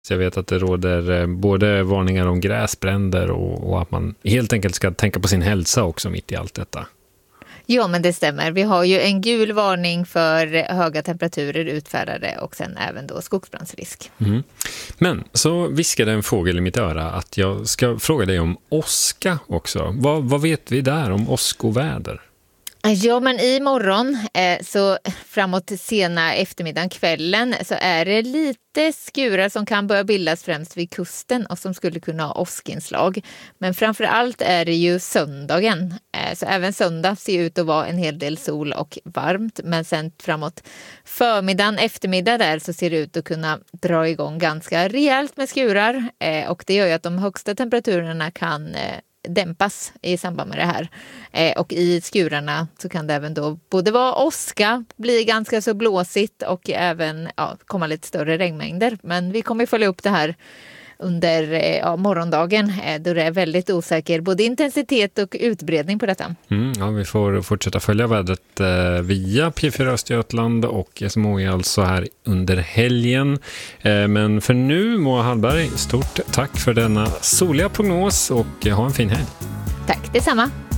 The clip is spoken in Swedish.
Så jag vet att det råder både varningar om gräsbränder och att man helt enkelt ska tänka på sin hälsa också mitt i allt detta. Ja, men det stämmer. Vi har ju en gul varning för höga temperaturer utfärdade och sen även då skogsbrandsrisk. Mm. Men så viskade en fågel i mitt öra att jag ska fråga dig om åska också. Vad vet vi där om åskoväder? Ja, men imorgon så framåt sena eftermiddagen, kvällen, så är det lite skurar som kan börja bildas främst vid kusten och som skulle kunna ha åskinslag. Men framför allt är det ju söndagen. Så även söndag ser ut att vara en hel del sol och varmt. Men sen framåt förmiddagen, eftermiddag där så ser det ut att kunna dra igång ganska rejält med skurar. Och det gör ju att de högsta temperaturerna kan dämpas i samband med det här. Och i skurarna så kan det även då både vara åska, bli ganska så blåsigt och även komma lite större regnmängder. Men vi kommer följa upp det här under morgondagen då det är väldigt osäker både intensitet och utbredning på detta. Vi får fortsätta följa vädret via P4 Östergötland och SMHI alltså här under helgen. Men för nu, Moa Hallberg, stort tack för denna soliga prognos och ha en fin helg. Tack, detsamma.